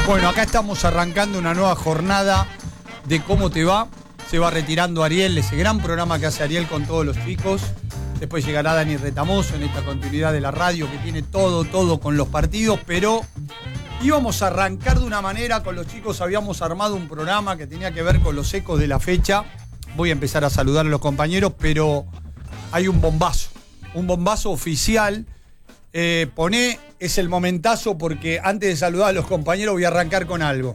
Bueno, acá estamos arrancando una nueva jornada de Cómo Te Va. Se va retirando Ariel, ese gran programa que hace Ariel con todos los chicos. Después llegará Dani Retamoso en esta continuidad de la radio que tiene todo con los partidos, pero íbamos a arrancar de una manera, con los chicos habíamos armado un programa que tenía que ver con los ecos de la fecha. Voy a empezar a saludar a los compañeros, pero hay un bombazo oficial. Es el momentazo porque antes de saludar a los compañeros voy a arrancar con algo.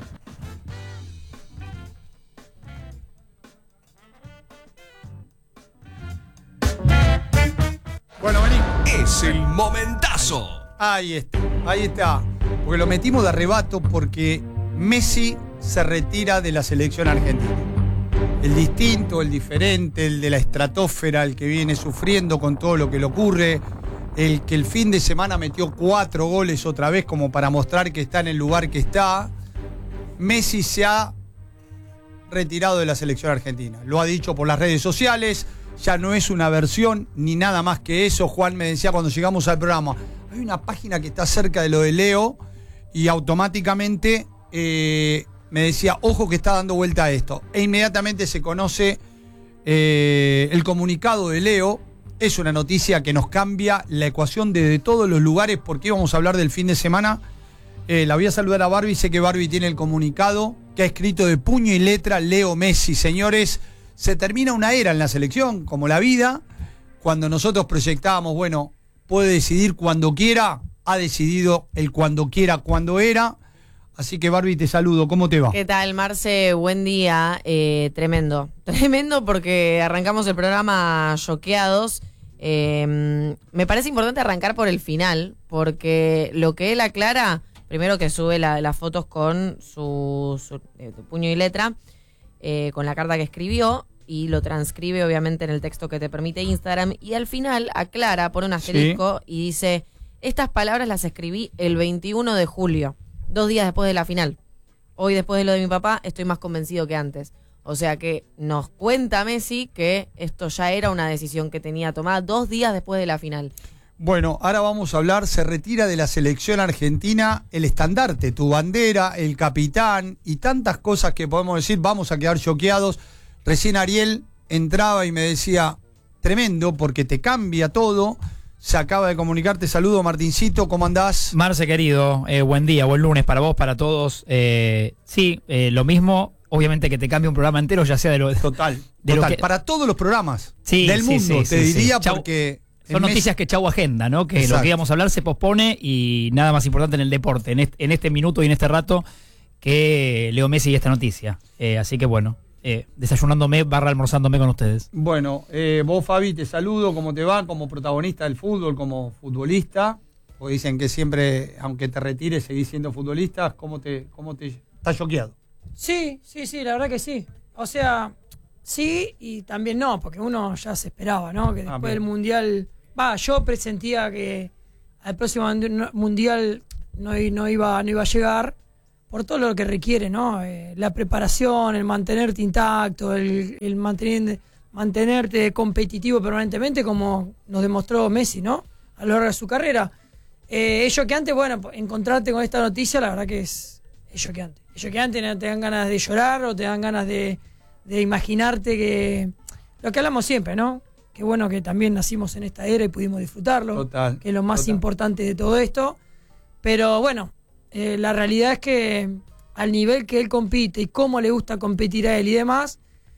Bueno, vení. Es el momentazo. Ahí está. Porque lo metimos de arrebato porque Messi se retira de la selección argentina. El distinto, el diferente, el de la estratosfera, el que viene sufriendo con todo lo que le ocurre, el que el fin de semana metió 4 goles otra vez como para mostrar que está en el lugar que está. Messi se ha retirado de la selección argentina. Lo ha dicho por las redes sociales. Ya no es una versión ni nada más que eso. Juan me decía cuando llegamos al programa, hay una página que está cerca de lo de Leo y automáticamente me decía, ojo que está dando vuelta a esto. E inmediatamente se conoce el comunicado de Leo. Es una noticia que nos cambia la ecuación desde todos los lugares porque íbamos a hablar del fin de semana. La voy a saludar a Barbie, sé que Barbie tiene el comunicado que ha escrito de puño y letra Leo Messi. Señores, se termina una era en la selección, como la vida. Cuando nosotros proyectábamos, bueno, puede decidir cuando quiera, ha decidido el cuando quiera, cuando era. Así que Barbie, te saludo, ¿cómo te va? ¿Qué tal, Marce? Buen día. Tremendo porque arrancamos el programa choqueados. Me parece importante arrancar por el final, porque lo que él aclara, primero que sube las fotos con su puño y letra, con la carta que escribió, y lo transcribe obviamente en el texto que te permite Instagram, y al final aclara, pone un asterisco y dice, estas palabras las escribí el 21 de julio, 2 días después de la final. Hoy, después de lo de mi papá, estoy más convencido que antes. O sea que nos cuenta Messi que esto ya era una decisión que tenía tomada 2 días después de la final. Bueno, ahora vamos a hablar, se retira de la selección argentina el estandarte, tu bandera, el capitán y tantas cosas que podemos decir, vamos a quedar choqueados. Recién Ariel entraba y me decía, tremendo, porque te cambia todo. Se acaba de comunicar, te saludo, Martincito, ¿cómo andás? Marce, querido, buen día, buen lunes para vos, para todos. Lo mismo, obviamente que te cambia un programa entero, ya sea de lo... Total, para todos los programas del mundo, diría, porque... Son noticias que chau agenda, ¿no? Que Exacto. Lo que íbamos a hablar se pospone y nada más importante en el deporte, en este minuto y en este rato, que Leo Messi y esta noticia. Así que bueno, desayunándome / almorzándome con ustedes. Bueno, vos, Fabi, te saludo, ¿cómo te va? Como protagonista del fútbol, como futbolista. Porque dicen que siempre, aunque te retires, seguís siendo futbolista. ¿Cómo te estás choqueado? Sí, la verdad que sí. O sea, sí y también no, porque uno ya se esperaba, ¿no? Que después del Mundial... yo presentía que al próximo Mundial no iba a llegar por todo lo que requiere, ¿no? La preparación, el mantenerte intacto, el mantenerte competitivo permanentemente, como nos demostró Messi, ¿no? A lo largo de su carrera. Es choqueante, bueno, encontrarte con esta noticia, la verdad que es choqueante. Es choqueante, te dan ganas de llorar o te dan ganas de imaginarte que... Lo que hablamos siempre, ¿no? Qué bueno que también nacimos en esta era y pudimos disfrutarlo. Total. Que es lo más importante de todo esto. Pero bueno, la realidad es que al nivel que él compite y cómo le gusta competir a él y demás,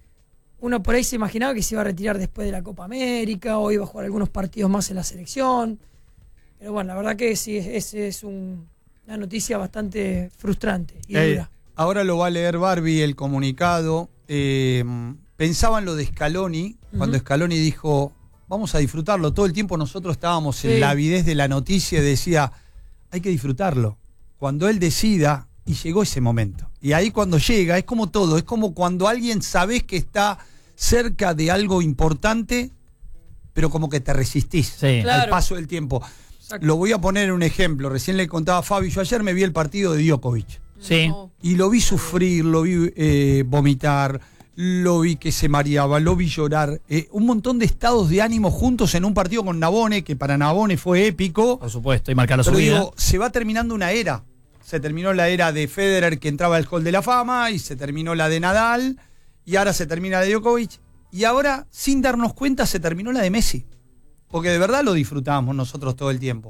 uno por ahí se imaginaba que se iba a retirar después de la Copa América o iba a jugar algunos partidos más en la selección. Pero bueno, la verdad que sí, es una noticia bastante frustrante y dura. Ahora lo va a leer Barbie, el comunicado. Pensaba en lo de Scaloni, cuando Scaloni dijo, vamos a disfrutarlo. Todo el tiempo nosotros estábamos en la avidez de la noticia y decía, hay que disfrutarlo. Cuando él decida, y llegó ese momento. Y ahí cuando llega, es como todo, es como cuando alguien sabés que está cerca de algo importante, pero como que te resistís al paso del tiempo. Exacto. Lo voy a poner en un ejemplo. Recién le contaba a Fabi, yo ayer me vi el partido de Djokovic. Sí. Y lo vi sufrir, lo vi vomitar, lo vi que se mareaba, lo vi llorar. Un montón de estados de ánimo juntos en un partido con Navone, que para Navone fue épico. Por supuesto, y marcar la subida. Pero digo, se va terminando una era. se terminó la era de Federer que entraba al Hall de la Fama y se terminó la de Nadal y ahora se termina la de Djokovic y ahora sin darnos cuenta se terminó la de Messi, porque de verdad lo disfrutábamos nosotros todo el tiempo.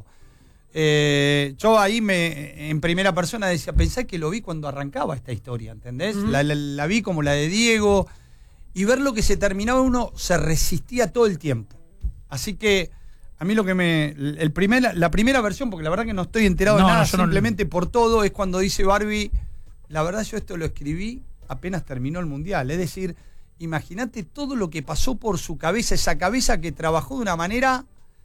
Yo ahí en primera persona decía, pensé que lo vi cuando arrancaba esta historia, ¿entendés? La vi como la de Diego y ver lo que se terminaba uno se resistía todo el tiempo. Así que a mí lo que la primera versión, porque la verdad que no estoy enterado de nada, simplemente por todo, es cuando dice Barbie, la verdad yo esto lo escribí apenas terminó el Mundial. Es decir, imagínate todo lo que pasó por su cabeza, esa cabeza que trabajó de una manera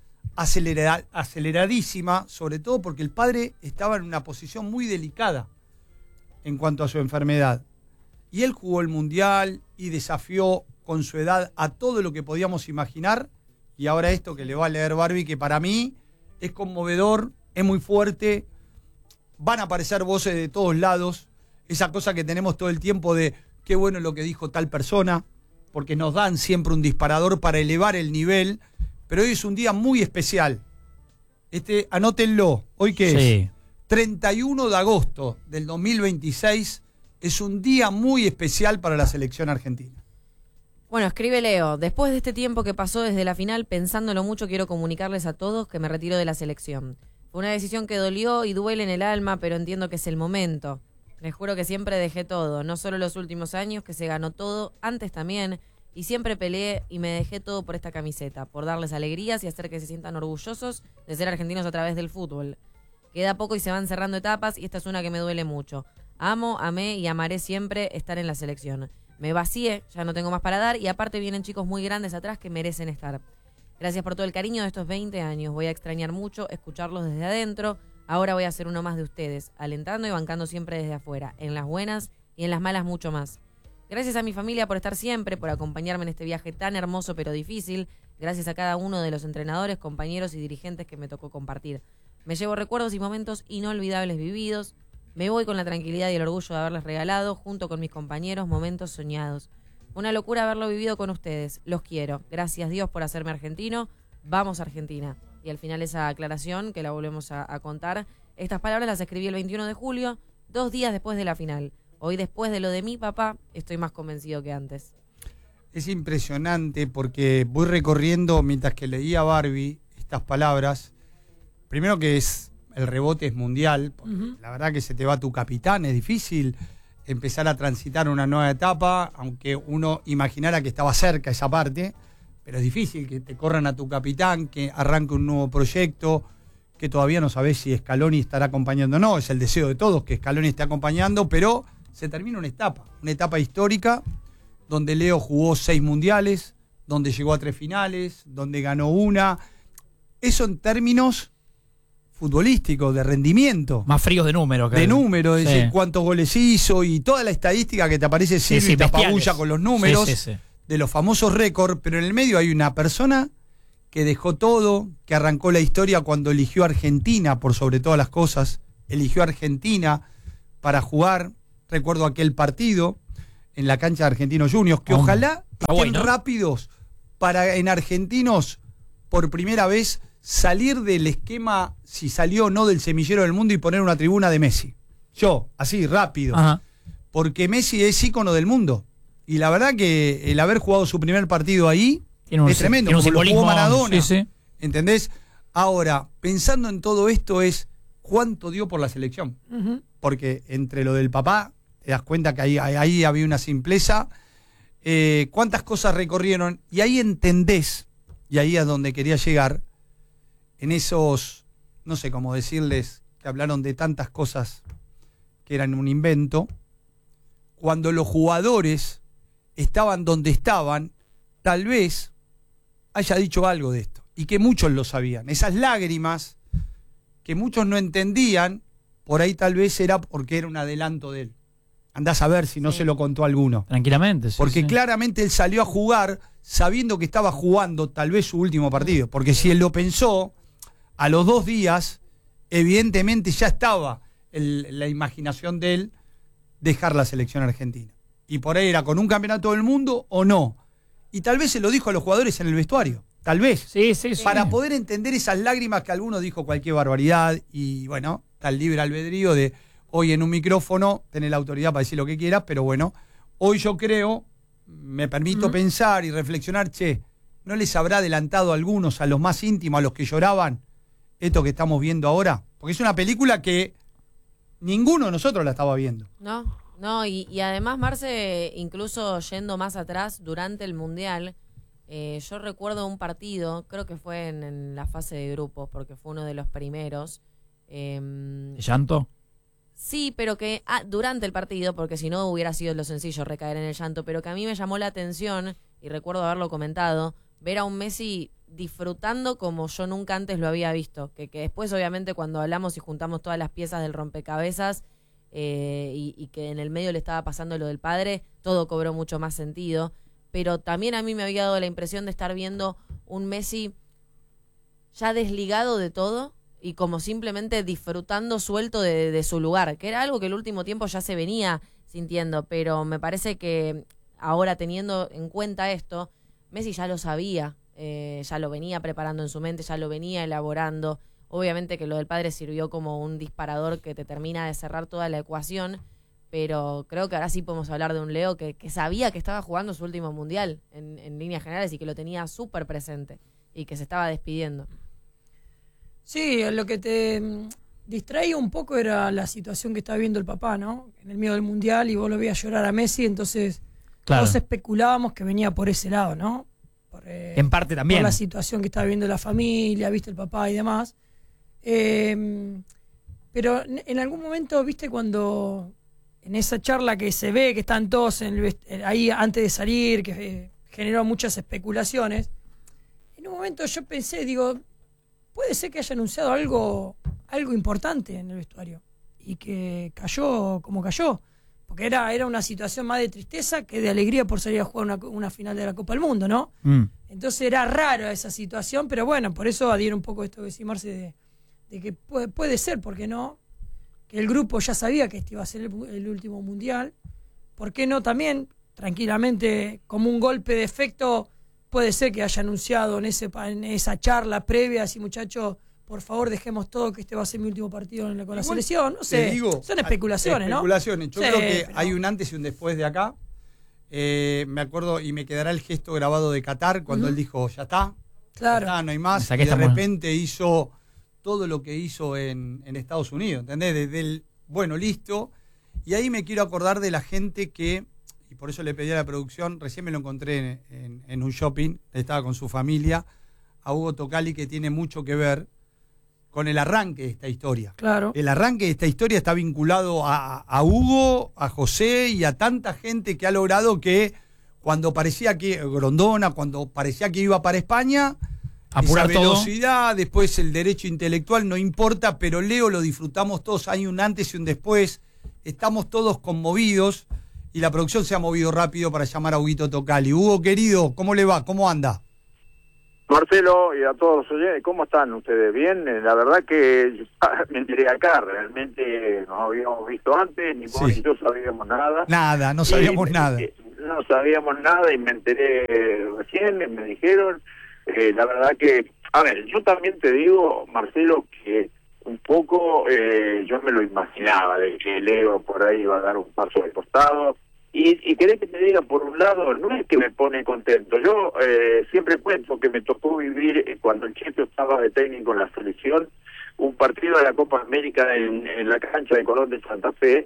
aceleradísima, sobre todo porque el padre estaba en una posición muy delicada en cuanto a su enfermedad. Y él jugó el Mundial y desafió con su edad a todo lo que podíamos imaginar. Y ahora esto que le va a leer Barbie, que para mí es conmovedor, es muy fuerte. Van a aparecer voces de todos lados. Esa cosa que tenemos todo el tiempo de qué bueno lo que dijo tal persona, porque nos dan siempre un disparador para elevar el nivel. Pero hoy es un día muy especial. Anótenlo. ¿Hoy qué es? 31 de agosto del 2026 es un día muy especial para la selección argentina. Bueno, escribe Leo, después de este tiempo que pasó desde la final, pensándolo mucho, quiero comunicarles a todos que me retiro de la selección. Fue una decisión que dolió y duele en el alma, pero entiendo que es el momento. Les juro que siempre dejé todo, no solo los últimos años, que se ganó todo, antes también, y siempre peleé y me dejé todo por esta camiseta, por darles alegrías y hacer que se sientan orgullosos de ser argentinos a través del fútbol. Queda poco y se van cerrando etapas y esta es una que me duele mucho. Amo, amé y amaré siempre estar en la selección. Me vacié, ya no tengo más para dar y aparte vienen chicos muy grandes atrás que merecen estar. Gracias por todo el cariño de estos 20 años. Voy a extrañar mucho escucharlos desde adentro. Ahora voy a ser uno más de ustedes, alentando y bancando siempre desde afuera, en las buenas y en las malas mucho más. Gracias a mi familia por estar siempre, por acompañarme en este viaje tan hermoso pero difícil. Gracias a cada uno de los entrenadores, compañeros y dirigentes que me tocó compartir. Me llevo recuerdos y momentos inolvidables vividos. Me voy con la tranquilidad y el orgullo de haberles regalado, junto con mis compañeros, momentos soñados. Una locura haberlo vivido con ustedes. Los quiero. Gracias Dios por hacerme argentino. Vamos Argentina. Y al final esa aclaración, que la volvemos a contar, estas palabras las escribí el 21 de julio, 2 días después de la final. Hoy, después de lo de mi papá, estoy más convencido que antes. Es impresionante porque voy recorriendo, mientras que leía Barbie, estas palabras. Primero que el rebote es mundial, porque la verdad que se te va tu capitán, es difícil empezar a transitar una nueva etapa, aunque uno imaginara que estaba cerca esa parte, pero es difícil que te corran a tu capitán, que arranque un nuevo proyecto, que todavía no sabés si Scaloni estará acompañando o no, es el deseo de todos que Scaloni esté acompañando, pero se termina una etapa histórica, donde Leo jugó 6 mundiales, donde llegó a 3 finales, donde ganó una. Eso en términos futbolísticos, de rendimiento. Más fríos de números. De números, es decir, cuántos goles hizo y toda la estadística que te aparece Silvio y te apabulla con los números de los famosos récords, pero en el medio hay una persona que dejó todo, que arrancó la historia cuando eligió a Argentina por sobre todas las cosas, eligió a Argentina para jugar. Recuerdo aquel partido en la cancha de Argentinos Juniors, que ojalá estén rápidos para en Argentinos por primera vez salir del esquema, si salió o no, del semillero del mundo y poner una tribuna de Messi. Yo, así, rápido. Ajá. Porque Messi es ícono del mundo. Y la verdad que el haber jugado su primer partido ahí es tremendo, como lo jugó Maradona. ¿Entendés? Ahora, pensando en todo esto es cuánto dio por la selección. Porque entre lo del papá, te das cuenta que ahí había una simpleza. Cuántas cosas recorrieron. Y ahí entendés, y ahí es donde quería llegar, en esos, no sé cómo decirles, que hablaron de tantas cosas que eran un invento, cuando los jugadores estaban donde estaban, tal vez haya dicho algo de esto, y que muchos lo sabían. Esas lágrimas que muchos no entendían, por ahí tal vez era porque era un adelanto de él. Andás a ver si no se lo contó a alguno. Tranquilamente. Porque claramente él salió a jugar sabiendo que estaba jugando tal vez su último partido. Porque si él lo pensó, a los 2 días, evidentemente ya estaba la imaginación de él dejar la selección argentina. Y por ahí era con un campeonato del mundo o no. Y tal vez se lo dijo a los jugadores en el vestuario. Tal vez. Sí. Para poder entender esas lágrimas que algunos dijo cualquier barbaridad. Y bueno, está el libre albedrío de hoy en un micrófono tenés la autoridad para decir lo que quieras, pero bueno, hoy yo creo, me permito pensar y reflexionar, ¿no les habrá adelantado a algunos, a los más íntimos, a los que lloraban, esto que estamos viendo ahora? Porque es una película que ninguno de nosotros la estaba viendo. No, y además, Marce, incluso yendo más atrás, durante el Mundial, yo recuerdo un partido, creo que fue en la fase de grupos, porque fue uno de los primeros. ¿Llanto? Sí, pero que durante el partido, porque si no hubiera sido lo sencillo recaer en el llanto, pero que a mí me llamó la atención, y recuerdo haberlo comentado, ver a un Messi disfrutando como yo nunca antes lo había visto. Que después, obviamente, cuando hablamos y juntamos todas las piezas del rompecabezas y que en el medio le estaba pasando lo del padre, todo cobró mucho más sentido. Pero también a mí me había dado la impresión de estar viendo un Messi ya desligado de todo y como simplemente disfrutando suelto de su lugar, que era algo que el último tiempo ya se venía sintiendo, pero me parece que ahora, teniendo en cuenta esto, Messi ya lo sabía, ya lo venía preparando en su mente, ya lo venía elaborando. Obviamente que lo del padre sirvió como un disparador que te termina de cerrar toda la ecuación, pero creo que ahora sí podemos hablar de un Leo que sabía que estaba jugando su último mundial en líneas generales y que lo tenía súper presente y que se estaba despidiendo. Sí, lo que te distraía un poco era la situación que estaba viendo el papá, ¿no? En el medio del mundial, y vos lo veías llorar a Messi, entonces todos especulábamos que venía por ese lado, ¿no? En parte también. Por la situación que estaba viendo la familia, viste, el papá y demás. Pero en algún momento, viste, cuando en esa charla que se ve que están todos ahí antes de salir, que generó muchas especulaciones, en un momento yo pensé, digo, puede ser que haya anunciado algo importante en el vestuario y que cayó como cayó, porque era una situación más de tristeza que de alegría por salir a jugar una final de la Copa del Mundo, ¿no? Entonces era raro esa situación, pero bueno, por eso adhiero un poco a esto que decía Marce de que puede ser, ¿por qué no? Que el grupo ya sabía que este iba a ser el último mundial. ¿Por qué no también, tranquilamente, como un golpe de efecto, puede ser que haya anunciado en esa charla previa, así, muchachos, por favor dejemos todo, que este va a ser mi último partido con la selección? No sé, son especulaciones, ¿no? Especulaciones. Yo creo que hay un antes y un después de acá. Me acuerdo, y me quedará el gesto grabado de Qatar, cuando él dijo, ya está, claro, ya está, no hay más. Y de repente hizo todo lo que hizo en Estados Unidos, ¿entendés? Desde el, bueno, listo. Y ahí me quiero acordar de la gente que, y por eso le pedí a la producción, recién me lo encontré en un shopping, estaba con su familia, a Hugo Tocali, que tiene mucho que ver con el arranque de esta historia. Claro. El arranque de esta historia está vinculado a Hugo, a José y a tanta gente que ha logrado que cuando parecía que, Grondona, cuando parecía que iba para España, apurar esa velocidad, todo. Después el derecho intelectual no importa, pero Leo lo disfrutamos todos, hay un antes y un después, estamos todos conmovidos y la producción se ha movido rápido para llamar a Huguito Tocali. Hugo, querido, ¿cómo le va? ¿Cómo anda? Marcelo y a todos los oyentes, ¿cómo están ustedes? ¿Bien? La verdad que me enteré acá, realmente no habíamos visto antes, ni vos ni yo sabíamos nada. Nada, no sabíamos nada. No sabíamos nada y me enteré recién, me dijeron. La verdad que, a ver, yo también te digo, Marcelo, que un poco yo me lo imaginaba, de que Leo por ahí iba a dar un paso de costado. Y querés que te diga, por un lado, no es que me pone contento. Yo siempre cuento que me tocó vivir, cuando el Cheto estaba de técnico en la selección, un partido de la Copa América en la cancha de Colón de Santa Fe,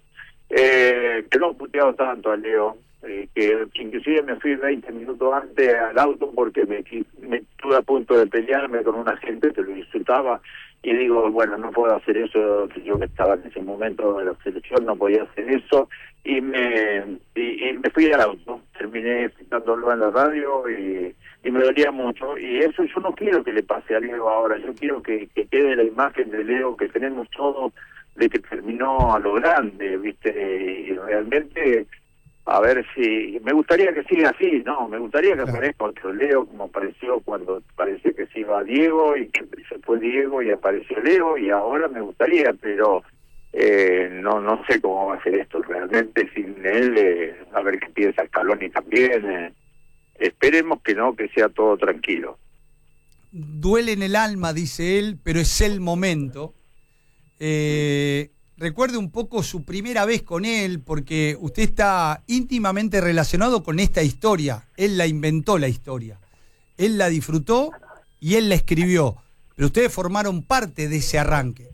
que no he puteado tanto a Leo, que inclusive me fui 20 minutos antes al auto porque me estuve a punto de pelearme con una gente que lo insultaba. Y digo, bueno, no puedo hacer eso, yo que estaba en ese momento de la selección no podía hacer eso, y me fui al auto, terminé citándolo en la radio y me dolía mucho, y eso yo no quiero que le pase a Leo ahora, yo quiero que quede la imagen de Leo que tenemos todos, de que terminó a lo grande, ¿viste? Y realmente, a ver si, me gustaría que siga así, ¿no? Me gustaría que aparezca otro Leo, como apareció cuando parecía que se iba Diego, y que se fue Diego y apareció Leo, y ahora me gustaría, pero no sé cómo va a ser esto realmente sin él, a ver qué piensa Scaloni también, esperemos que no, que sea todo tranquilo. Duele en el alma, dice él, pero es el momento. recuerde un poco su primera vez con él, porque usted está íntimamente relacionado con esta historia. Él la inventó, la historia. Él la disfrutó y él la escribió. Pero ustedes formaron parte de ese arranque.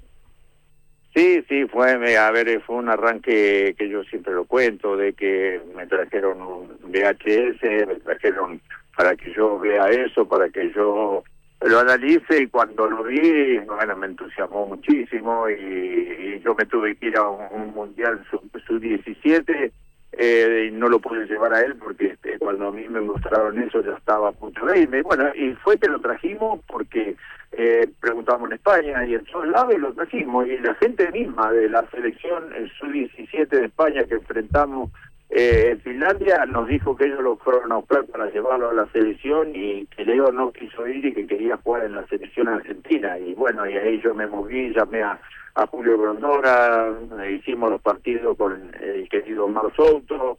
Sí, fue un arranque que yo siempre lo cuento, de que me trajeron un VHS, me trajeron para que yo vea eso, para que yo lo analice, y cuando lo vi, bueno, me entusiasmó muchísimo, y yo me tuve que ir a un mundial sub-17, y no lo pude llevar a él porque cuando a mí me mostraron eso ya estaba a punto de irme. Bueno, y fue que lo trajimos porque preguntamos en España y en todos lados, y lo trajimos, y la gente misma de la selección sub-17 de España que enfrentamos en Finlandia nos dijo que ellos lo fueron a buscar para llevarlo a la selección, y que Leo no quiso ir y que quería jugar en la selección argentina. Y bueno, y ahí yo me moví, llamé a Julio Grondona, hicimos los partidos con el querido Omar Souto,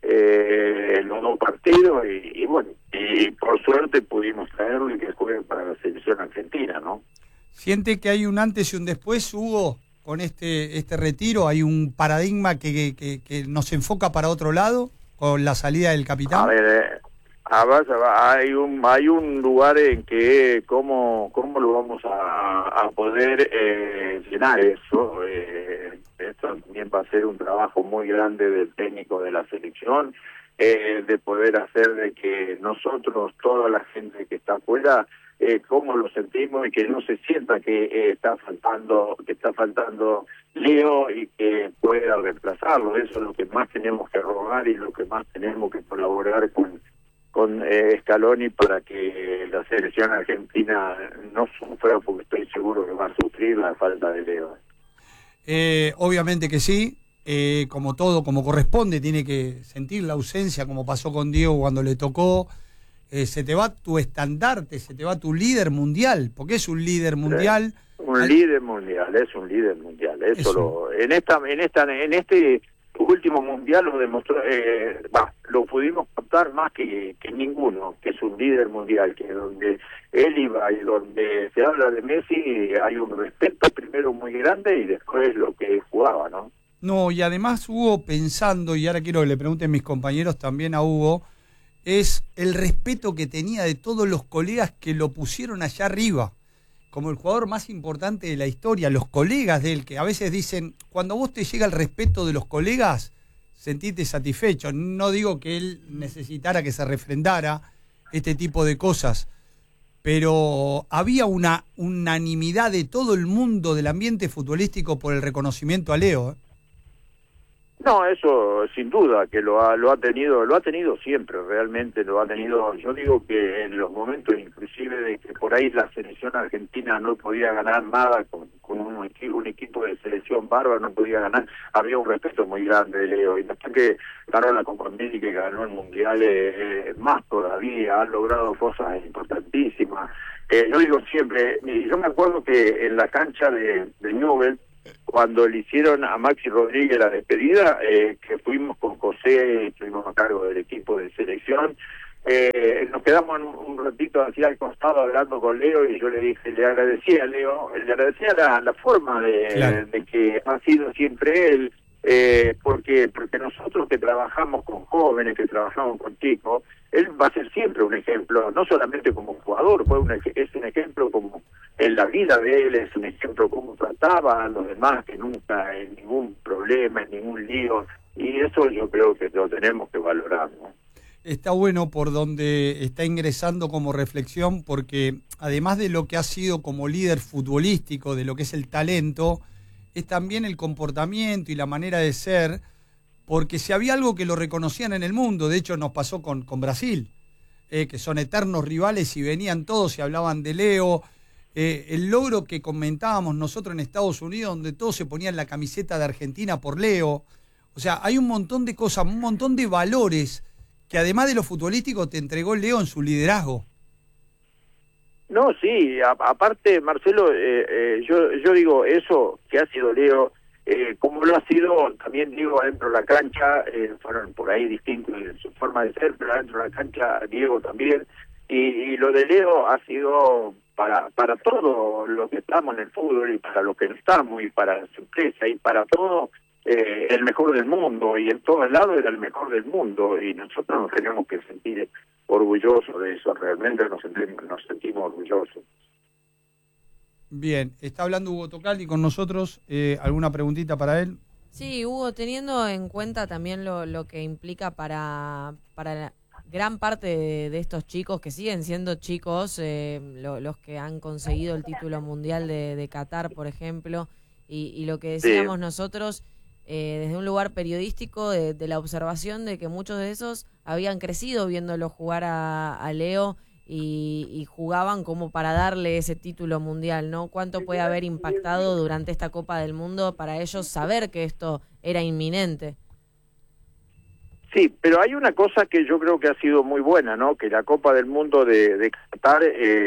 los 2 partidos, y bueno, y por suerte pudimos traerlo y que juegue para la selección argentina, ¿no? ¿Siente que hay un antes y un después, Hugo, con este retiro? ¿Hay un paradigma que nos enfoca para otro lado con la salida del capitán? A ver, hay un lugar en que cómo lo vamos a poder llenar eso. Esto también va a ser un trabajo muy grande del técnico de la selección, de poder hacer de que nosotros, toda la gente que está afuera, cómo lo sentimos, y que no se sienta que está faltando Leo y que pueda reemplazarlo. Eso es lo que más tenemos que rogar y lo que más tenemos que colaborar con Scaloni, para que la selección argentina no sufra, porque estoy seguro que va a sufrir la falta de Leo. Obviamente que sí, como todo, como corresponde, tiene que sentir la ausencia, como pasó con Diego cuando le tocó. Se te va tu estandarte, se te va tu líder mundial, porque es un líder mundial. Líder mundial, es un líder mundial. Eso en este último mundial lo demostró, lo pudimos captar más que ninguno, que es un líder mundial, que donde él iba y donde se habla de Messi hay un respeto primero muy grande y después lo que jugaba, ¿no? No, y además Hugo, pensando, y ahora quiero que le pregunten mis compañeros también a Hugo, es el respeto que tenía de todos los colegas que lo pusieron allá arriba, como el jugador más importante de la historia, los colegas de él, que a veces dicen, cuando a vos te llega el respeto de los colegas, sentite satisfecho. No digo que él necesitara que se refrendara este tipo de cosas, pero había una unanimidad de todo el mundo del ambiente futbolístico por el reconocimiento a Leo, ¿eh? No, eso sin duda que lo ha tenido siempre, realmente lo ha tenido. Yo digo que en los momentos inclusive de que por ahí la selección argentina no podía ganar nada con un equipo de selección bárbaro, no podía ganar, había un respeto muy grande de Leo, y después que ganó la Copa América y que ganó el Mundial, más todavía, ha logrado cosas importantísimas. Yo digo siempre, yo me acuerdo que en la cancha de Newell's, cuando le hicieron a Maxi Rodríguez la despedida, que fuimos con José, estuvimos a cargo del equipo de selección, nos quedamos un ratito así al costado hablando con Leo, y yo le dije, le agradecía a Leo, le agradecía la forma de que ha sido siempre él, porque nosotros que trabajamos con jóvenes, que trabajamos con chicos, él va a ser siempre un ejemplo, no solamente como jugador, es un ejemplo como en la vida de él, es un ejemplo cómo trataba a los demás, que nunca en ningún problema, en ningún lío, y eso yo creo que lo tenemos que valorar, ¿no? Está bueno por donde está ingresando como reflexión, porque además de lo que ha sido como líder futbolístico, de lo que es el talento, es también el comportamiento y la manera de ser, porque si había algo que lo reconocían en el mundo, de hecho nos pasó con Brasil, que son eternos rivales, y venían todos y hablaban de Leo, el logro que comentábamos nosotros en Estados Unidos, donde todos se ponían la camiseta de Argentina por Leo. O sea, hay un montón de cosas, un montón de valores que además de lo futbolístico te entregó Leo en su liderazgo. No, sí, aparte, Marcelo, yo digo eso que ha sido Leo, como lo ha sido, también digo, adentro de la cancha, fueron por ahí distintos en su forma de ser, pero adentro de la cancha Diego también, y lo de Leo ha sido para todo lo que estamos en el fútbol y para lo que no estamos y para la empresa y para todo, el mejor del mundo, y en todos lados era el mejor del mundo, y nosotros nos tenemos que sentir orgullosos de eso, realmente nos sentimos orgullosos. Bien, está hablando Hugo Tocaldi con nosotros, ¿alguna preguntita para él? Sí, Hugo, teniendo en cuenta también lo que implica para la gran parte de estos chicos, que siguen siendo chicos, los que han conseguido el título mundial de Qatar, por ejemplo, y lo que decíamos nosotros, desde un lugar periodístico, de la observación de que muchos de esos habían crecido viéndolo jugar a Leo y jugaban como para darle ese título mundial, ¿no? ¿Cuánto puede haber impactado durante esta Copa del Mundo para ellos saber que esto era inminente? Sí, pero hay una cosa que yo creo que ha sido muy buena, ¿no? Que la Copa del Mundo de Qatar,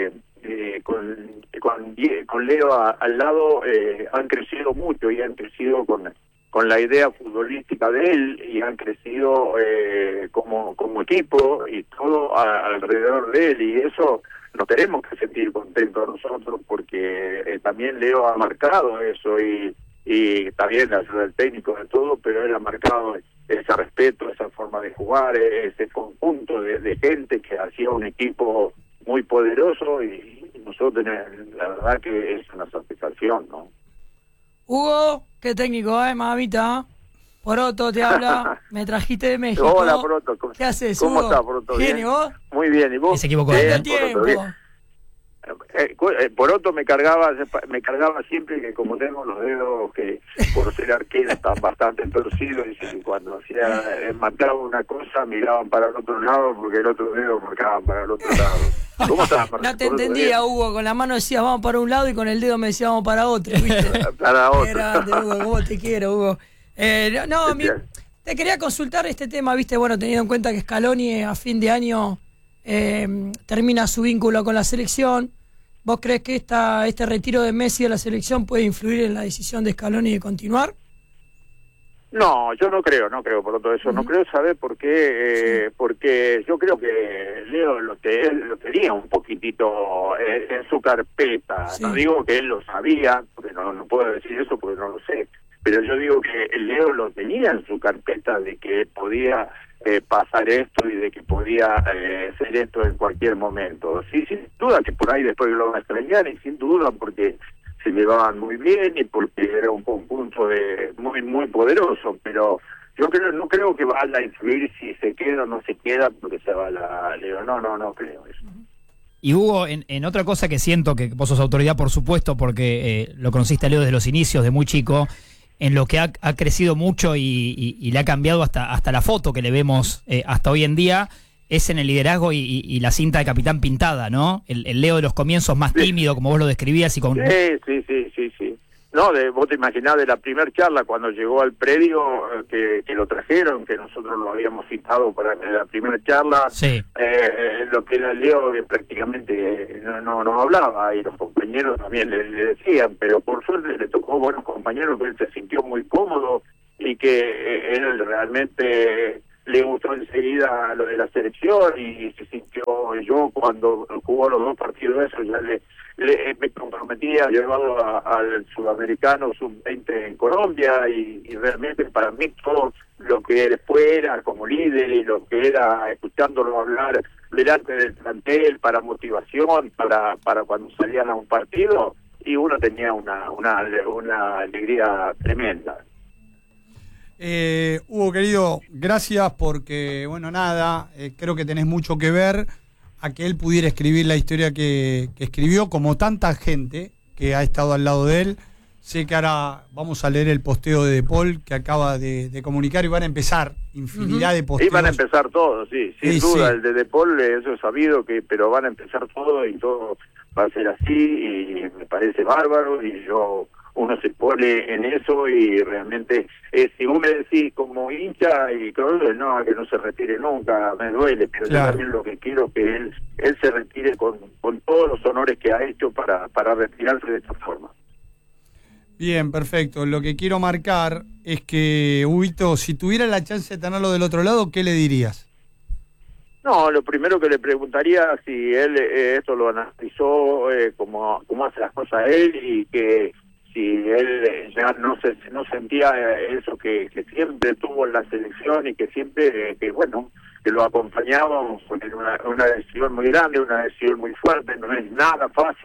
con Leo al lado, han crecido mucho y han crecido con la idea futbolística de él, y han crecido como equipo y todo alrededor de él, y eso nos tenemos que sentir contentos nosotros, porque también Leo ha marcado eso, y también la ayuda del técnico de todo, pero él ha marcado ese respeto, esa forma de jugar, ese conjunto de gente que hacía un equipo muy poderoso, y nosotros la verdad que es una satisfacción, ¿no? Hugo, qué técnico, mamita. Poroto te habla, me trajiste de México. Hola, Poroto. ¿Qué haces, ¿Cómo Hugo? estás, Poroto? ¿Bien, y vos? Muy bien, ¿y vos? Se equivocó. ¿Cuánto tiempo? Poroto me cargaba siempre, que como tengo los dedos que por ser arquero están bastante torcidos, y cuando marcaba una cosa miraban para el otro lado porque el otro dedo marcaban para el otro lado. ¿Cómo estás, Marcelo? No te entendía, Hugo, con la mano decías vamos para un lado y con el dedo me decía vamos para otro, ¿viste? Para otro. Qué grande, Hugo, cómo te quiero, Hugo. Te quería consultar este tema, ¿viste? Bueno, teniendo en cuenta que Scaloni a fin de año termina su vínculo con la selección. ¿Vos crees que este retiro de Messi de la selección puede influir en la decisión de Scaloni de continuar? No, yo no creo por todo eso. No creo, ¿saber por qué? Sí. Porque yo creo que Leo lo tenía un poquitito en su carpeta. Sí. No digo que él lo sabía, porque no puedo decir eso porque no lo sé, pero yo digo que Leo lo tenía en su carpeta, de que podía pasar esto y de que podía hacer esto en cualquier momento. Sí, sin duda que por ahí después lo van a extrañar, y sin duda porque se llevaban muy bien y porque era un conjunto muy poderoso, pero yo no creo que vaya a influir si se queda o no se queda porque se va Leo. No creo eso. Y Hugo, en otra cosa que siento, que vos sos autoridad por supuesto, porque lo conociste a Leo desde los inicios, de muy chico, en lo que ha crecido mucho y le ha cambiado hasta la foto que le vemos hasta hoy en día, es en el liderazgo y la cinta de capitán pintada, ¿no? El Leo de los comienzos más tímido, como vos lo describías. Y con... Sí. No, vos te imaginás de la primera charla cuando llegó al predio, que lo trajeron, que nosotros lo habíamos citado para la primera charla, sí. Lo que era Leo, que prácticamente no hablaba, y los compañeros también le decían, pero por suerte le tocó buenos compañeros, que él se sintió muy cómodo y que él realmente le gustó enseguida lo de la selección, y se sintió, yo cuando jugó los 2 partidos esos ya me comprometí a llevarlo al sudamericano sub-20 en Colombia, y realmente para mí todo lo que él fuera como líder y lo que era escuchándolo hablar delante del plantel para motivación, para cuando salían a un partido, y uno tenía una alegría tremenda. Hugo, querido, gracias porque, creo que tenés mucho que ver a que él pudiera escribir la historia que escribió, como tanta gente que ha estado al lado de él. Sé que ahora vamos a leer el posteo de De Paul que acaba de comunicar, y van a empezar infinidad de posteos. Y van a empezar todos, sí, sin duda. El de Paul, eso es sabido, pero van a empezar todo, y todo va a ser así, y me parece bárbaro, y uno se pone en eso, y realmente, si vos me decís como hincha, y que no se retire nunca, me duele, pero claro, yo también lo que quiero es que él se retire con todos los honores que ha hecho para retirarse de esta forma. Bien, perfecto. Lo que quiero marcar es que, Huguito, si tuviera la chance de tenerlo del otro lado, ¿qué le dirías? No, lo primero que le preguntaría si él esto lo analizó, cómo hace las cosas él, y que si él ya no sentía eso que siempre tuvo en la selección, y que siempre, que lo acompañábamos con una decisión muy grande, una decisión muy fuerte. No es nada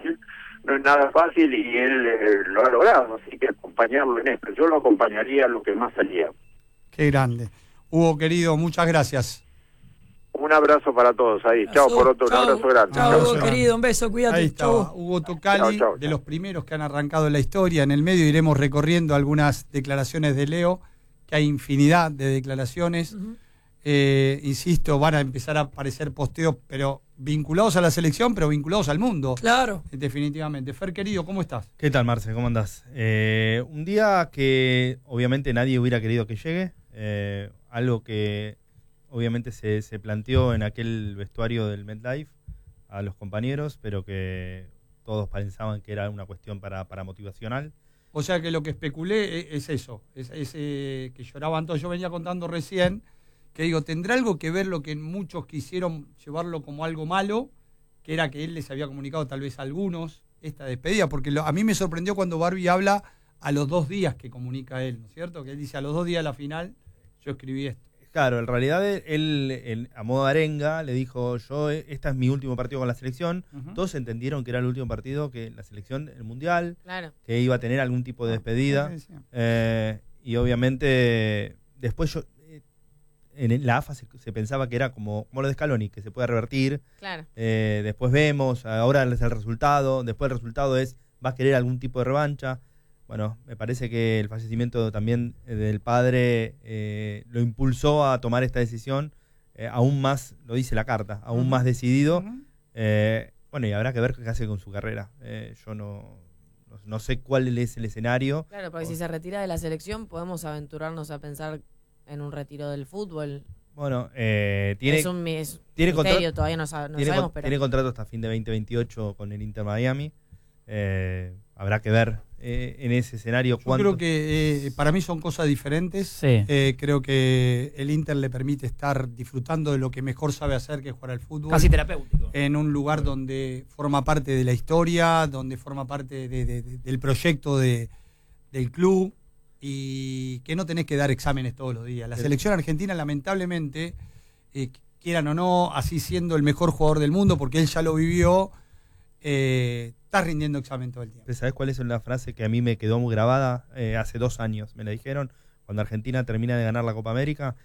fácil, y él lo ha logrado, así que acompañarlo en esto. Yo lo acompañaría a lo que más salía. Qué grande. Hugo, querido, muchas gracias. Un abrazo para todos ahí. Chao, por otro, un abrazo grande. Chao, Hugo, querido, un beso, cuídate. Ahí está, Hugo Tocali, Chau. de los primeros que han arrancado la historia. En el medio iremos recorriendo algunas declaraciones de Leo, que hay infinidad de declaraciones. Insisto, van a empezar a aparecer posteos, pero vinculados a la selección, pero vinculados al mundo. Claro. Definitivamente. Fer, querido, ¿cómo estás? ¿Qué tal, Marce? ¿Cómo andás? Un día que obviamente nadie hubiera querido que llegue, algo que obviamente se planteó en aquel vestuario del MetLife a los compañeros, pero que todos pensaban que era una cuestión para motivacional. O sea que lo que especulé es eso, es que lloraban todos. Yo venía contando recién que digo, ¿tendrá algo que ver lo que muchos quisieron llevarlo como algo malo, que era que él les había comunicado tal vez a algunos esta despedida? Porque a mí me sorprendió cuando Barbie habla a los 2 días que comunica él, ¿no es cierto? Que él dice, a los 2 días de la final yo escribí esto. Claro, en realidad él a modo de arenga le dijo, esta es mi último partido con la selección. Todos entendieron que era el último partido, que la selección, el Mundial, claro, que iba a tener algún tipo de despedida. Y obviamente después en la AFA se pensaba que era como lo de Scaloni, que se puede revertir. claro. Después vemos, ahora es el resultado, después el resultado va a querer algún tipo de revancha. Bueno, me parece que el fallecimiento también del padre lo impulsó a tomar esta decisión, aún más, lo dice la carta, aún más decidido. Y habrá que ver qué hace con su carrera. Yo no sé cuál es el escenario. Claro, porque si se retira de la selección, podemos aventurarnos a pensar en un retiro del fútbol. Bueno, tiene misterio, todavía no sabemos, pero tiene contrato hasta fin de 2028 con el Inter Miami. Habrá que ver en ese escenario Yo creo que para mí son cosas diferentes. Sí. Creo que el Inter le permite estar disfrutando de lo que mejor sabe hacer, que es jugar al fútbol. Casi terapéutico. En un lugar donde forma parte de la historia, donde forma parte del proyecto del club, y que no tenés que dar exámenes todos los días. La selección argentina, lamentablemente, quieran o no, así siendo el mejor jugador del mundo, porque él ya lo vivió, está rindiendo examen todo el tiempo. ¿Sabés cuál es la frase que a mí me quedó muy grabada? Hace 2 años me la dijeron, cuando Argentina termina de ganar la Copa América.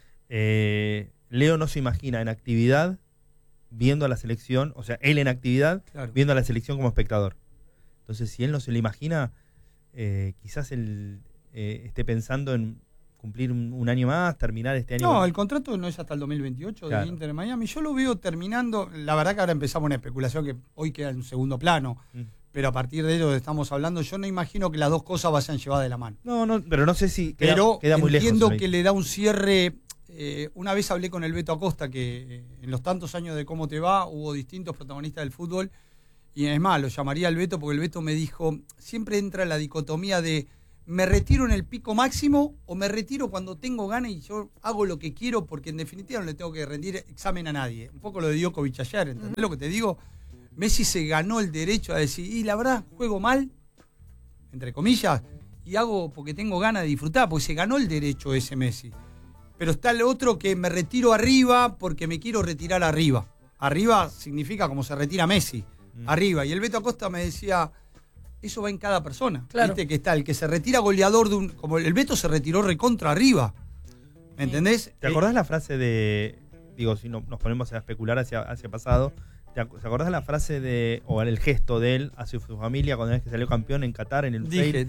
Leo no se imagina en actividad viendo a la selección, o sea, él en actividad, claro, viendo a la selección como espectador. Entonces, si él no se lo imagina, quizás él esté pensando en cumplir un año más, terminar este año. No, el contrato no es hasta el 2028 del Inter de Miami. Yo lo veo terminando. La verdad que ahora empezamos una especulación que hoy queda en segundo plano. Pero a partir de ello que estamos hablando, yo no imagino que las dos cosas vayan llevadas de la mano. No, pero no sé si queda muy lejos. Entiendo que le da un cierre. Una vez hablé con el Beto Acosta, que en los tantos años de Cómo Te Va hubo distintos protagonistas del fútbol. Y es más, lo llamaría al Beto, porque el Beto me dijo, siempre entra la dicotomía de me retiro en el pico máximo o me retiro cuando tengo ganas y yo hago lo que quiero, porque en definitiva no le tengo que rendir examen a nadie. Un poco lo de Djokovic ayer, ¿entendés lo que te digo? Messi se ganó el derecho a decir, y la verdad, juego mal, entre comillas, y hago porque tengo ganas de disfrutar, porque se ganó el derecho ese Messi. Pero está el otro que me retiro arriba porque me quiero retirar arriba. Arriba significa como se retira Messi, arriba. Y el Beto Acosta me decía, eso va en cada persona. Claro. Viste que está el que se retira goleador como el Beto se retiró recontra arriba. ¿Me entendés? ¿Te acordás la frase de, si nos ponemos a especular hacia pasado, ¿te acordás la frase o el gesto de él hacia su familia cuando es que salió campeón en Qatar, en el Dije,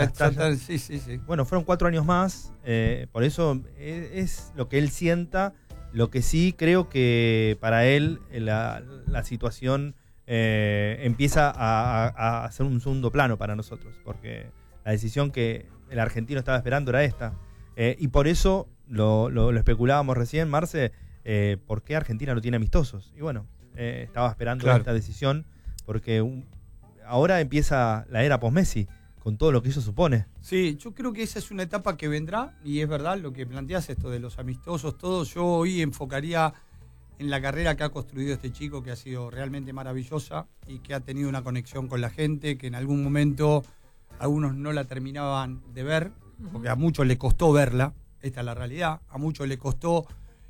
sí. Bueno, fueron 4 años más, por eso es lo que él sienta. Lo que sí creo que para él la situación empieza a hacer un segundo plano para nosotros, porque la decisión que el argentino estaba esperando era esta, y por eso lo especulábamos recién, Marce, ¿por qué Argentina no tiene amistosos? Y bueno, estaba esperando esta decisión, porque ahora empieza la era post-Messi, con todo lo que eso supone. Sí, yo creo que esa es una etapa que vendrá, y es verdad lo que planteas, esto de los amistosos, todo. Yo hoy enfocaría en la carrera que ha construido este chico, que ha sido realmente maravillosa y que ha tenido una conexión con la gente, que en algún momento algunos no la terminaban de ver, porque a muchos le costó verla, esta es la realidad, a muchos le costó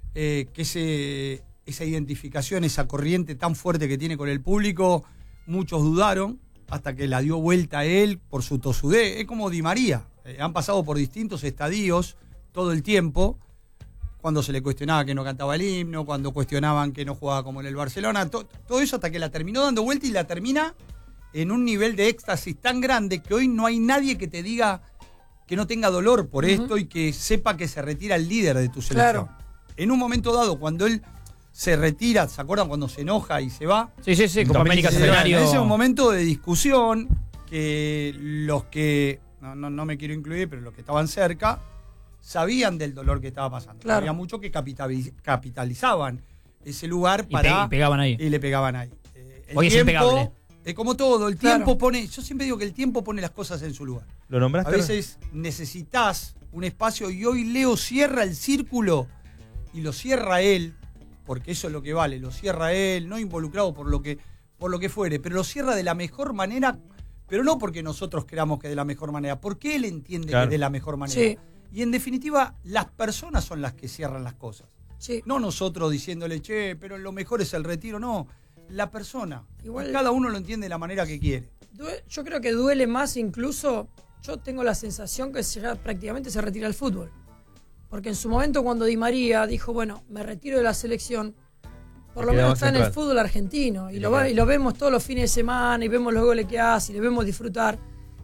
que esa identificación, esa corriente tan fuerte que tiene con el público, muchos dudaron, hasta que la dio vuelta a él por su tosudez. Es como Di María, han pasado por distintos estadios todo el tiempo, cuando se le cuestionaba que no cantaba el himno, cuando cuestionaban que no jugaba como en el Barcelona, todo eso hasta que la terminó dando vuelta y la termina en un nivel de éxtasis tan grande que hoy no hay nadie que te diga que no tenga dolor por esto y que sepa que se retira el líder de tu selección. Claro. En un momento dado, cuando él se retira, ¿se acuerdan cuando se enoja y se va? Sí, Copa América Centenario. Ese es un momento de discusión que los que, no me quiero incluir, pero los que estaban cerca, sabían del dolor que estaba pasando. Claro. Había muchos que capitalizaban ese lugar para... Y pegaban ahí. Y le pegaban ahí. Hoy es impecable. Es como todo, el tiempo Claro. pone... Yo siempre digo que el tiempo pone las cosas en su lugar. ¿Lo nombraste? A veces necesitas un espacio y hoy Leo cierra el círculo y lo cierra él, porque eso es lo que vale, lo cierra él, no involucrado por lo que fuere, pero lo cierra de la mejor manera, pero no porque nosotros creamos que de la mejor manera, porque él entiende Claro. que de la mejor manera. Sí. Y en definitiva, las personas son las que cierran las cosas. Sí. No nosotros diciéndole, che, pero lo mejor es el retiro, no. La persona. Igual- Y cada uno lo entiende de la manera que quiere. Yo creo que duele más incluso, yo tengo la sensación que ya prácticamente se retira el fútbol. Porque en su momento cuando Di María dijo, bueno, me retiro de la selección, por lo Quedaba menos está en el central. fútbol argentino. Y Y lo vemos todos los fines de semana y vemos los goles que hace y le vemos disfrutar.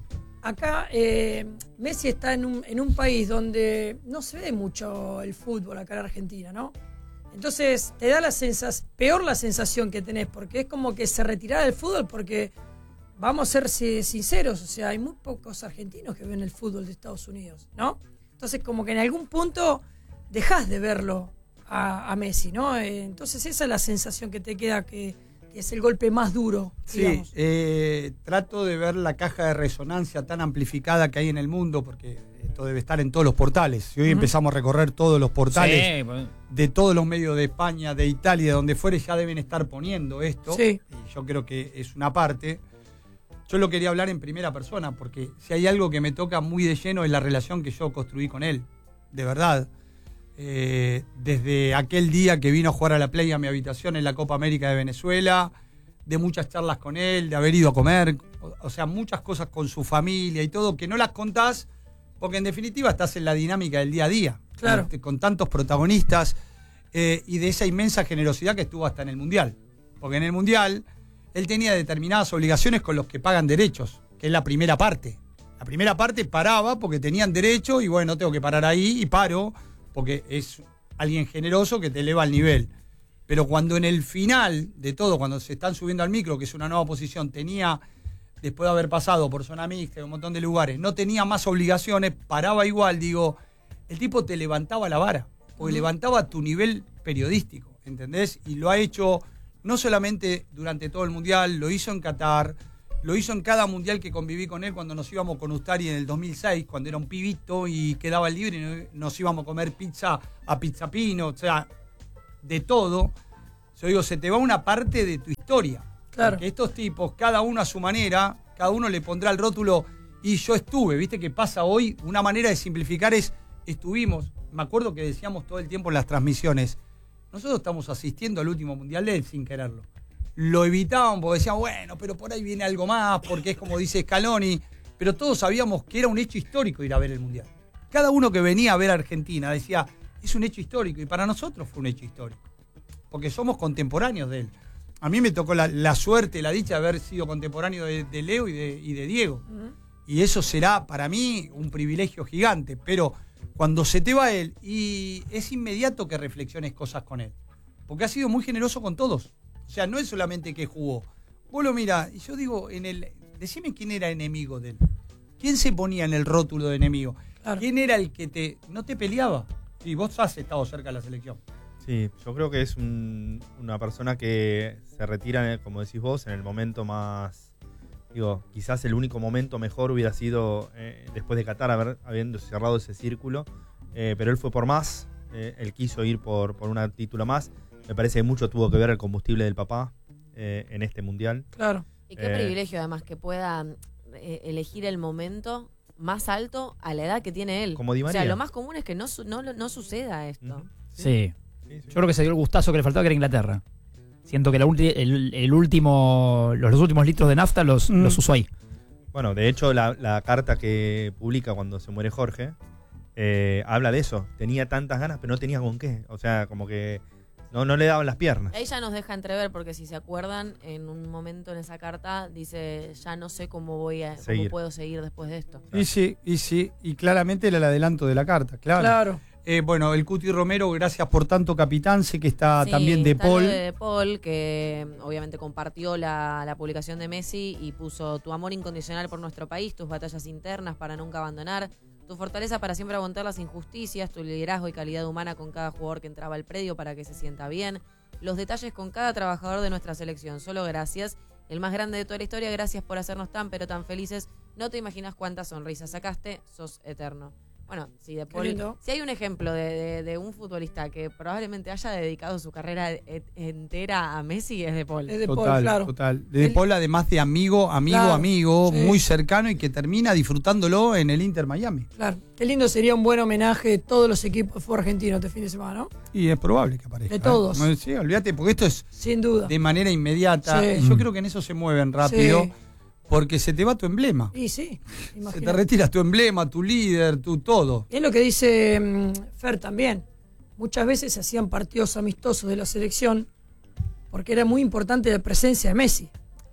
Acá Messi está en un país donde no se ve mucho el fútbol acá en Argentina, ¿no? Entonces te da peor la sensación que tenés, porque es como que se retirara del fútbol, porque vamos a ser sinceros, o sea, hay muy pocos argentinos que ven el fútbol de Estados Unidos, ¿no? Entonces como que en algún punto dejás de verlo a Messi, ¿no? Entonces esa es la sensación que te queda, que es el golpe más duro, Sí, digamos. trato de ver la caja de resonancia tan amplificada que hay en el mundo, porque esto debe estar en todos los portales. Si hoy empezamos a recorrer todos los portales Sí, pues, de todos los medios de España, de Italia, de donde fuere, ya deben estar poniendo esto. Sí. Y yo creo que es una parte. Yo lo quería hablar en primera persona, porque si hay algo que me toca muy de lleno es la relación que yo construí con él, de verdad. Desde aquel día que vino a jugar a la Play a mi habitación en la Copa América de Venezuela, de muchas charlas con él, de haber ido a comer, o sea, muchas cosas con su familia y todo, que no las contás, porque en definitiva estás en la dinámica del día a día, Claro. con tantos protagonistas, y de esa inmensa generosidad que estuvo hasta en el Mundial. Porque en el Mundial él tenía determinadas obligaciones con los que pagan derechos, que es la primera parte. La primera parte paraba porque tenían derecho y bueno, tengo que parar ahí y paro, porque es alguien generoso que te eleva el nivel. Pero cuando en el final de todo, cuando se están subiendo al micro, que es una nueva posición, tenía, después de haber pasado por zona mixta y un montón de lugares, no tenía más obligaciones, paraba igual, digo, el tipo te levantaba la vara, porque levantaba tu nivel periodístico, ¿entendés? Y lo ha hecho no solamente durante todo el Mundial, lo hizo en Qatar, lo hizo en cada Mundial que conviví con él cuando nos íbamos con Ustari en el 2006, cuando era un pibito y quedaba libre y nos íbamos a comer pizza a Pizza Pino, o sea, de todo. Yo digo, se te va una parte de tu historia. Claro. Porque estos tipos, cada uno a su manera, cada uno le pondrá el rótulo y yo estuve, ¿viste? Que pasa hoy, una manera de simplificar es estuvimos. Me acuerdo que decíamos todo el tiempo en las transmisiones, nosotros estamos asistiendo al último Mundial de él sin quererlo. Lo evitaban porque decían, bueno, pero por ahí viene algo más, porque es como dice Scaloni, pero todos sabíamos que era un hecho histórico ir a ver el Mundial. Cada uno que venía a ver a Argentina decía, es un hecho histórico, y para nosotros fue un hecho histórico, porque somos contemporáneos de él. A mí me tocó la suerte, la dicha de haber sido contemporáneo de Leo y de Diego. Y eso será para mí un privilegio gigante, pero cuando se te va él, y es inmediato que reflexiones cosas con él, porque ha sido muy generoso con todos. O sea, no es solamente que jugó. Vos lo mirás, y yo digo, decime quién era enemigo de él. ¿Quién se ponía en el rótulo de enemigo? Claro. ¿Quién era el que no te peleaba? Y vos has estado cerca de la selección. Sí, yo creo que es una persona que se retira, como decís vos, en el momento más... Digo, quizás el único momento mejor hubiera sido después de Qatar, habiendo cerrado ese círculo. Pero él fue por más. él quiso ir por un título más. Me parece que mucho tuvo que ver el combustible del papá en este mundial. Claro. Y qué privilegio además que pueda elegir el momento más alto a la edad que tiene él. Como Di María. O sea, lo más común es que no suceda esto. Uh-huh. Sí. Yo creo que se dio el gustazo que le faltaba, que era Inglaterra. Siento que los últimos litros de nafta los usó ahí. Bueno, de hecho, la carta que publica cuando se muere Jorge habla de eso. Tenía tantas ganas, pero no tenía con qué. O sea, como que no le daban las piernas. Ahí ya nos deja entrever, porque si se acuerdan, en un momento en esa carta dice, ya no sé cómo puedo seguir después de esto. Y sí, y claramente era el adelanto de la carta, claro. Bueno, el Cuti Romero, gracias por tanto, capitán. Sé que está también De Paul. De Paul, que obviamente compartió la publicación de Messi y puso: tu amor incondicional por nuestro país, tus batallas internas para nunca abandonar, tu fortaleza para siempre aguantar las injusticias, tu liderazgo y calidad humana con cada jugador que entraba al predio para que se sienta bien, los detalles con cada trabajador de nuestra selección. Solo gracias. El más grande de toda la historia, gracias por hacernos tan pero tan felices. No te imaginas cuántas sonrisas sacaste, sos eterno. Bueno, sí, De Paul, si hay un ejemplo de un futbolista que probablemente haya dedicado su carrera entera a Messi, es De Paul. Es De Paul, claro. Total. De Paul, además de amigo, sí, muy cercano, y que termina disfrutándolo en el Inter Miami. Claro. Qué lindo sería un buen homenaje de todos los equipos de fútbol argentino este fin de semana, ¿no? Y es probable que aparezca. De todos. Sí, olvídate, porque esto es sin duda de manera inmediata. Sí. Yo creo que en eso se mueven rápido. Sí. Porque se te va tu emblema. Y sí, imagínate. Se te retira tu emblema, tu líder, tu todo. Es lo que dice Fer también. Muchas veces se hacían partidos amistosos de la selección porque era muy importante la presencia de Messi.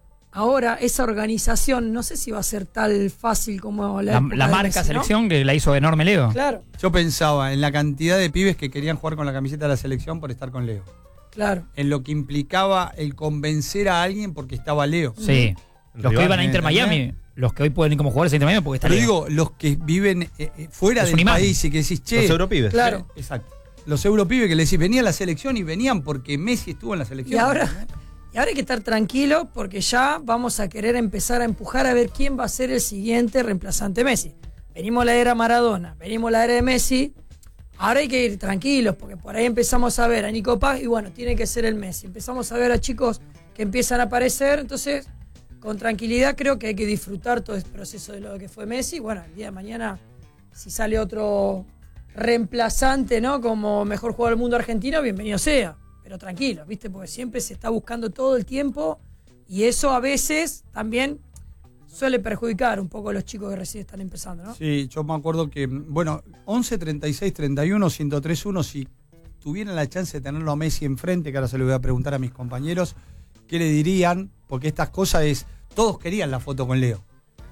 Ahora esa organización no sé si va a ser tal fácil como la marca Messi, selección, ¿no? Que la hizo enorme Leo. Claro. Yo pensaba en la cantidad de pibes que querían jugar con la camiseta de la selección por estar con Leo. Claro. En lo que implicaba el convencer a alguien porque estaba Leo. Sí. Los que iban a Inter Miami, los que hoy pueden ir como jugadores a Inter Miami porque están. Pero digo, los que viven fuera del país y que decís, che. Los europibes. Claro. Exacto. Los europibes que le decís, venía a la selección y venían porque Messi estuvo en la selección. Y ahora hay que estar tranquilo porque ya vamos a querer empezar a empujar a ver quién va a ser el siguiente reemplazante de Messi. Venimos la era Maradona, venimos la era de Messi. Ahora hay que ir tranquilos porque por ahí empezamos a ver a Nico Paz y bueno, tiene que ser el Messi. Empezamos a ver a chicos que empiezan a aparecer, entonces con tranquilidad creo que hay que disfrutar todo este proceso de lo que fue Messi. Bueno, el día de mañana, si sale otro reemplazante, ¿no? Como mejor jugador del mundo argentino, bienvenido sea. Pero tranquilo, ¿viste? Porque siempre se está buscando todo el tiempo y eso a veces también suele perjudicar un poco a los chicos que recién están empezando, ¿no? Sí, yo me acuerdo que, 11, 36, 31, 103-1, si tuvieran la chance de tenerlo a Messi enfrente, que ahora se lo voy a preguntar a mis compañeros, ¿qué le dirían? Porque estas cosas todos querían la foto con Leo.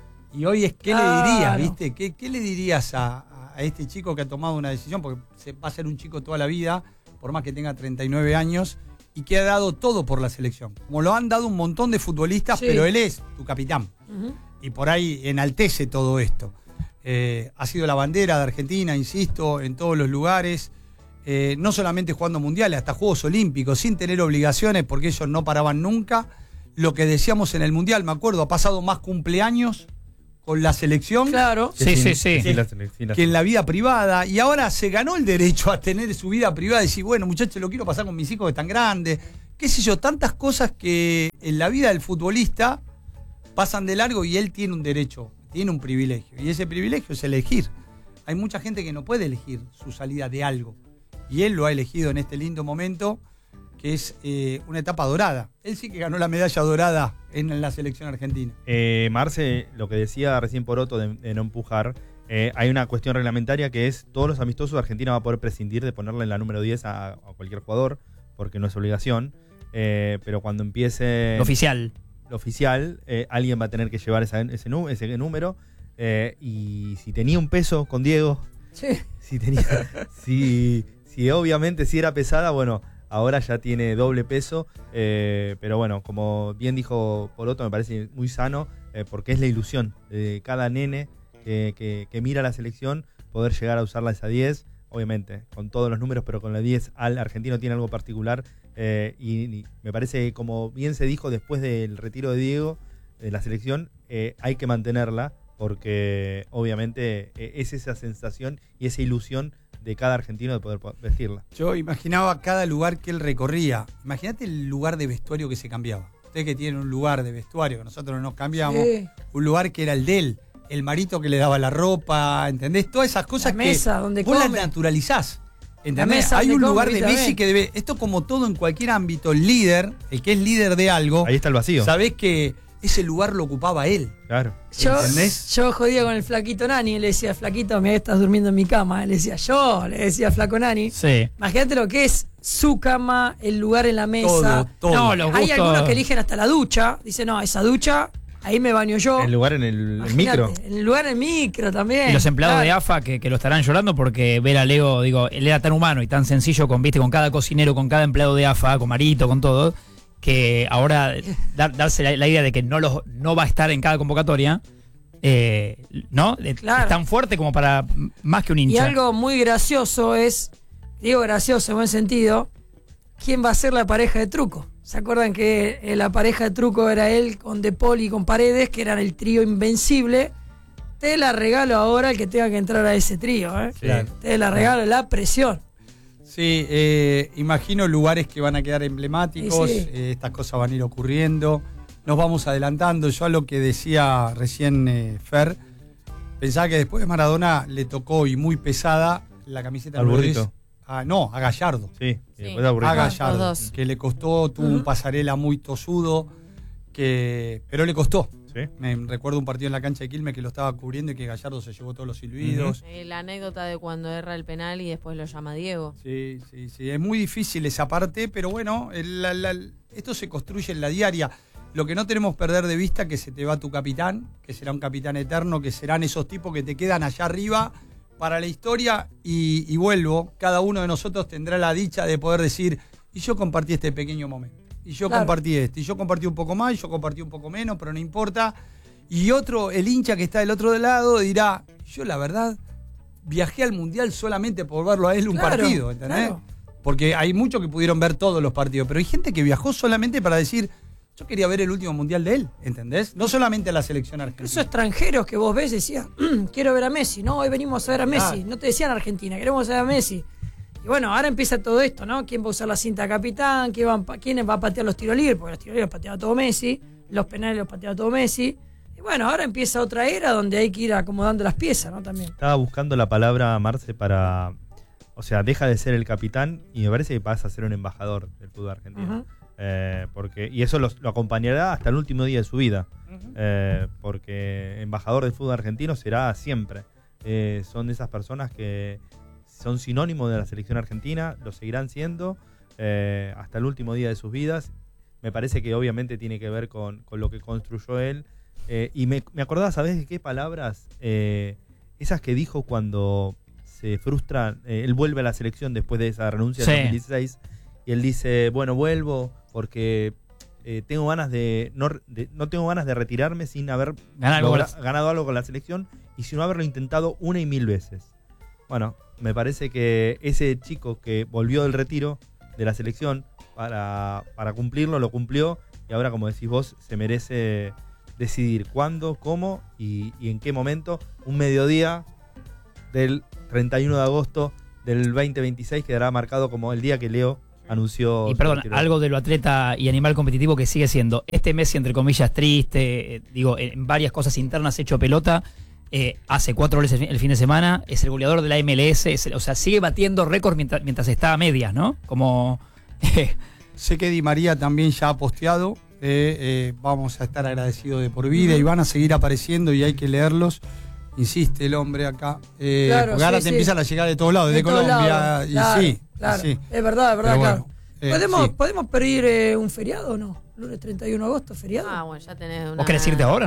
Y hoy es, ¿qué le dirías, viste? ¿Qué le dirías a este chico que ha tomado una decisión? Porque va a ser un chico toda la vida, por más que tenga 39 años, y que ha dado todo por la selección. Como lo han dado un montón de futbolistas, sí, pero él es tu capitán. Uh-huh. Y por ahí enaltece todo esto. Ha sido la bandera de Argentina, insisto, en todos los lugares. No solamente jugando mundiales, hasta Juegos Olímpicos, sin tener obligaciones, porque ellos no paraban nunca. Lo que decíamos en el mundial, me acuerdo, ha pasado más cumpleaños con la selección, claro, sí. Que en la vida privada, y ahora se ganó el derecho a tener su vida privada y decir, bueno, muchachos, lo quiero pasar con mis hijos que están grandes, qué sé yo, tantas cosas que en la vida del futbolista pasan de largo y él tiene un derecho, tiene un privilegio, y ese privilegio es elegir. Hay mucha gente que no puede elegir su salida de algo, y él lo ha elegido en este lindo momento, que es una etapa dorada. Él sí que ganó la medalla dorada en la selección argentina. Marce, lo que decía recién Poroto de no empujar, hay una cuestión reglamentaria que es todos los amistosos, Argentina va a poder prescindir de ponerle en la número 10 a cualquier jugador, porque no es obligación, pero cuando empiece lo oficial, alguien va a tener que llevar ese número, y si tenía un peso con Diego, sí, si obviamente si era pesada, bueno, ahora ya tiene doble peso, pero bueno, como bien dijo Poroto, me parece muy sano, porque es la ilusión de cada nene que mira la selección, poder llegar a usarla esa 10, obviamente, con todos los números, pero con la 10 al argentino tiene algo particular, y me parece que, como bien se dijo después del retiro de Diego, de la selección, hay que mantenerla, porque obviamente es esa sensación y esa ilusión de cada argentino de poder vestirla. Yo imaginaba cada lugar que él recorría. Imagínate el lugar de vestuario que se cambiaba. Ustedes que tienen un lugar de vestuario, que nosotros nos cambiamos, un lugar que era el de él, el marito que le daba la ropa, ¿entendés? Todas esas cosas la mesa, donde vos come. las naturalizás. ¿Entendés? mesa Hay un donde lugar come, de Messi también. que debe. Esto, como todo en cualquier ámbito, el líder, el que es líder de algo, Ahí está el vacío. sabés que ese lugar lo ocupaba él. Claro. Yo jodía con el flaquito Nani, le decía, flaquito, me estás durmiendo en mi cama. Le decía, le decía flaco Nani. Sí. Imagínate lo que es su cama, el lugar en la mesa. Todo. No, los Hay gustos- algunos que eligen hasta la ducha. Dice, no, esa ducha, ahí me baño yo. El lugar en el Imagínate, micro. En el lugar en el micro también. Y los empleados Claro. de AFA que lo estarán llorando porque ver a Leo, digo, él era tan humano y tan sencillo con cada cocinero, con cada empleado de AFA, con Marito, con todo, que ahora darse la idea de que no va a estar en cada convocatoria, ¿no? Claro. Es tan fuerte como para más que un hincha. Y algo muy gracioso es, digo gracioso en buen sentido, ¿quién va a ser la pareja de Truco? ¿Se acuerdan que la pareja de Truco era él con De Paul y con Paredes, que eran el trío invencible? Te la regalo ahora el que tenga que entrar a ese trío, ¿eh? Claro. Te la regalo, la presión. Sí, imagino lugares que van a quedar emblemáticos, Sí. Estas cosas van a ir ocurriendo, nos vamos adelantando. Yo a lo que decía recién Fer, pensaba que después de Maradona le tocó, y muy pesada, la camiseta Al número Burrito. 10. No, a Gallardo. Sí. Sí. Y después aburrido. A los Gallardo, dos. que le costó, tuvo un pasarela muy tosudo, pero le costó. Sí. Me recuerdo un partido en la cancha de Quilmes que lo estaba cubriendo y que Gallardo se llevó todos los silbidos. La anécdota de cuando erra el penal y después lo llama Diego. Sí, es muy difícil esa parte, pero bueno, esto se construye en la diaria. Lo que no tenemos que perder de vista es que se te va tu capitán, que será un capitán eterno, que serán esos tipos que te quedan allá arriba para la historia, y vuelvo, cada uno de nosotros tendrá la dicha de poder decir, y yo compartí este pequeño momento, y yo Claro. compartí y yo compartí un poco más, y yo compartí un poco menos, pero no importa. Y otro, el hincha que está del otro lado, dirá, yo la verdad viajé al Mundial solamente por verlo a él un Claro, partido, ¿entendés? claro. Porque hay muchos que pudieron ver todos los partidos, pero hay gente que viajó solamente para decir, yo quería ver el último Mundial de él, ¿entendés? No solamente a la selección argentina. Incluso extranjeros que vos ves decían, quiero ver a Messi. No, hoy venimos a ver a Messi. Ah. No te decían Argentina, queremos ver a Messi. Y bueno, ahora empieza todo esto, ¿no? ¿Quién va a usar la cinta capitán? ¿Quién va a patear los tiros libres? Porque los tiros libres los pateaba todo Messi. Los penales los pateaba todo Messi. Y bueno, ahora empieza otra era donde hay que ir acomodando las piezas, ¿no? También. Estaba buscando la palabra, Marce, para... O sea, deja de ser el capitán y me parece que pasa a ser un embajador del fútbol argentino. Ujú. Y eso lo acompañará hasta el último día de su vida. Porque embajador del fútbol argentino será siempre. Son de esas personas que son sinónimos de la selección argentina, lo seguirán siendo hasta el último día de sus vidas. Me parece que obviamente tiene que ver con lo que construyó él. Y me acordaba, ¿sabés de qué palabras? Esas que dijo cuando se frustra, él vuelve a la selección después de esa renuncia Sí. de 2016, y él dice, bueno, vuelvo porque tengo ganas no tengo ganas de retirarme sin haber ganado algo con la selección y sin no haberlo intentado 1 y 1000 veces. Bueno, me parece que ese chico que volvió del retiro de la selección para cumplirlo, lo cumplió, y ahora, como decís vos, se merece decidir cuándo, cómo y en qué momento. Un mediodía del 31 de agosto del 2026 quedará marcado como el día que Leo anunció. Y su perdón, retiro. algo de lo atleta y animal competitivo que sigue siendo este Messi, entre comillas, triste, en varias cosas internas hecho pelota, hace 4 goles el fin de semana, es el goleador de la MLS, o sea, sigue batiendo récords mientras está a medias, ¿no? Como... Sé que Di María también ya ha posteado, vamos a estar agradecidos de por vida y van a seguir apareciendo y hay que leerlos. Insiste el hombre acá, Claro, porque ahora sí, te sí. empiezan a llegar de todos lados, De desde todos Colombia, lados, y claro, sí, claro. sí. Es verdad, Pero claro. bueno, sí. ¿Podemos pedir un feriado o no? Lunes 31 de agosto, feriado. Ah, bueno, ya tenés una... ¿Vos querés irte ahora?